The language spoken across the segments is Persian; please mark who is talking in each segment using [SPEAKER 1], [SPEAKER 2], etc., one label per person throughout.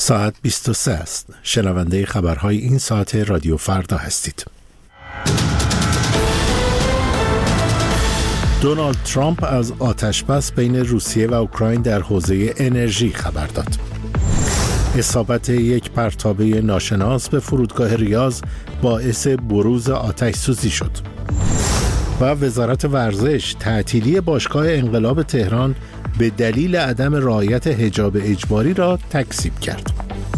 [SPEAKER 1] ساعت 23 است. شنونده خبرهای این ساعت رادیو فردا هستید. دونالد ترامپ از آتش‌بس بین روسیه و اوکراین در حوزه انرژی خبر داد. اصابت یک پرتابه ناشناس به فرودگاه ریاض باعث بروز آتش سوزی شد. و وزارت ورزش تعطیلی باشگاه انقلاب تهران به دلیل عدم رعایت حجاب اجباری را تکذیب کرد.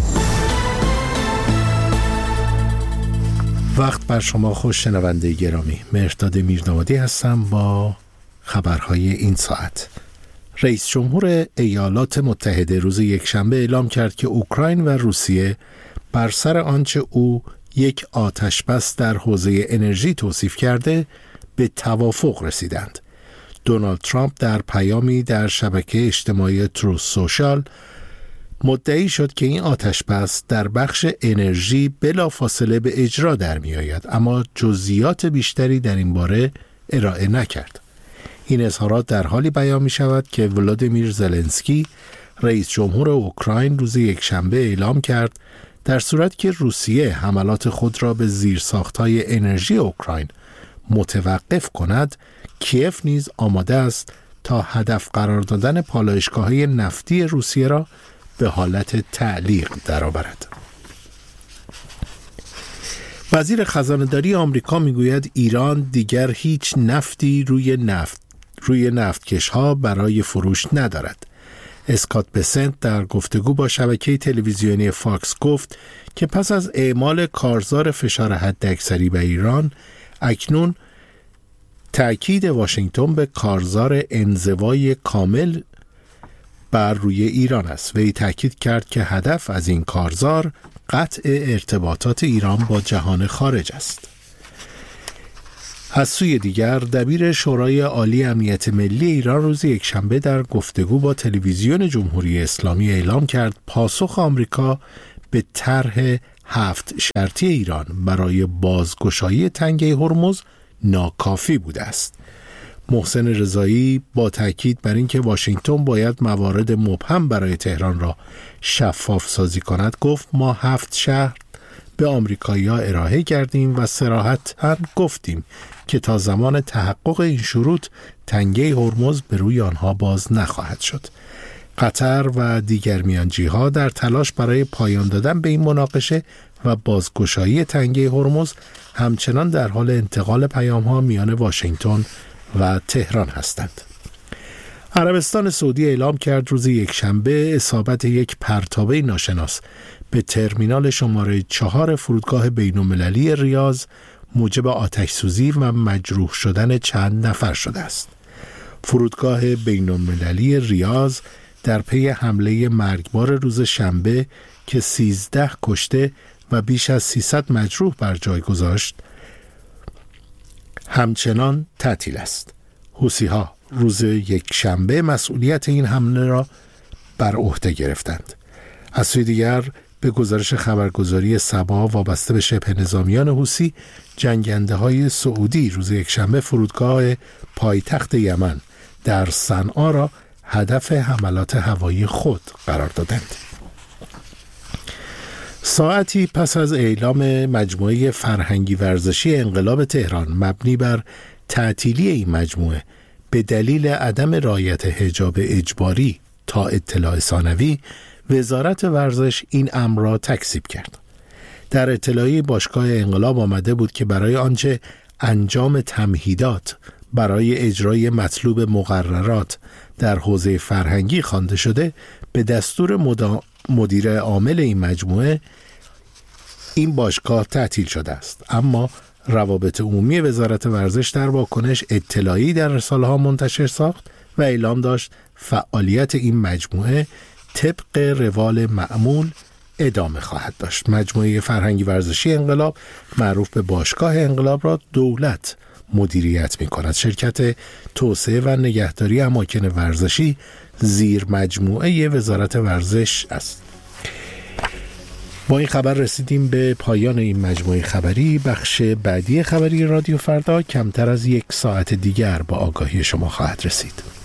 [SPEAKER 1] وقت بر شما خوش شنونده گرامی. مهرداد میردامادی هستم با خبرهای این ساعت. رئیس جمهور ایالات متحده روز یکشنبه اعلام کرد که اوکراین و روسیه بر سر آنچه او یک آتش‌بس در حوزه انرژی توصیف کرده به توافق رسیدند. دونالد ترامپ در پیامی در شبکه اجتماعی تروث سوشال مدعی شد که این آتش‌بس در بخش انرژی بلافاصله به اجرا در می آید، اما جزئیات بیشتری در این باره ارائه نکرد. این اظهارات در حالی بیان می شود که ولادیمیر زلنسکی رئیس جمهور اوکراین روز یکشنبه اعلام کرد در صورت که روسیه حملات خود را به زیرساخت‌های انرژی اوکراین متوقف کند، کیف نیز آماده است تا هدف قرار دادن پالایشگاه‌های نفتی روسیه را به حالت تعلیق درآورد. وزیر خزانه‌داری آمریکا میگوید ایران دیگر هیچ نفتی روی نفتکش‌ها برای فروش ندارد. اسکات بسنت در گفتگو با شبکه تلویزیونی فاکس گفت که پس از اعمال کارزار فشار حداکثری به ایران، اکنون تأکید واشنگتن به کارزار انزوای کامل بر روی ایران است. وی تأکید کرد که هدف از این کارزار قطع ارتباطات ایران با جهان خارج است. از سوی دیگر دبیر شورای عالی امنیت ملی ایران روز یکشنبه در گفتگو با تلویزیون جمهوری اسلامی اعلام کرد پاسخ آمریکا به طرح 7 شرطی ایران برای بازگشایی تنگه هرمز ناکافی بوده است. محسن رضایی با تاکید بر اینکه واشنگتن باید موارد مبهم برای تهران را شفاف سازی کند گفت ما 7 شرط به آمریکایی‌ها ارائه کردیم و صراحتاً گفتیم که تا زمان تحقق این شروط تنگه هرمز به روی آنها باز نخواهد شد. قطر و دیگر میانجی‌ها در تلاش برای پایان دادن به این مناقشه و بازگشایی تنگه هرمز همچنان در حال انتقال پیام‌ها میان واشنگتن و تهران هستند. عربستان سعودی اعلام کرد روز یکشنبه اصابت یک پرتابه ناشناس به ترمینال شماره 4 فرودگاه بین‌المللی ریاض موجب آتش‌سوزی و مجروح شدن چند نفر شده است. فرودگاه بین‌المللی ریاض در پی حمله مرگبار روز شنبه که 13 کشته و بیش از 300 مجروح بر جای گذاشت همچنان تعطیل است. حوثی‌ها روز یکشنبه مسئولیت این حمله را بر عهده گرفتند. از سوی دیگر به گزارش خبرگزاری سبا وابسته به شبه نظامیان حوثی، جنگنده‌های سعودی روز یکشنبه فرودگاه پایتخت یمن در صنعا را هدف حملات هوایی خود قرار دادند. ساعتی پس از اعلام مجموعه فرهنگی ورزشی انقلاب تهران مبنی بر تعطیلی این مجموعه به دلیل عدم رعایت حجاب اجباری تا اطلاع ثانوی، وزارت ورزش این امر را تکذیب کرد. در اطلاعیه باشگاه انقلاب آمده بود که برای آنچه انجام تمهیدات برای اجرای مطلوب مقررات در حوزه فرهنگی خوانده شده، به دستور مدیر عامل این مجموعه این باشگاه تعطیل شده است. اما روابط عمومی وزارت ورزش در واکنش اطلاعی در رساله‌ها منتشر ساخت و اعلام داشت فعالیت این مجموعه طبق روال معمول ادامه خواهد داشت. مجموعه فرهنگی ورزشی انقلاب معروف به باشگاه انقلاب را دولت مدیریت می کند. شرکت توسعه و نگهداری اماکن ورزشی زیر مجموعه وزارت ورزش است. با این خبر رسیدیم به پایان این مجموعه خبری. بخش بعدی خبری رادیو فردا کمتر از 1 ساعت دیگر با آگاهی شما خواهد رسید.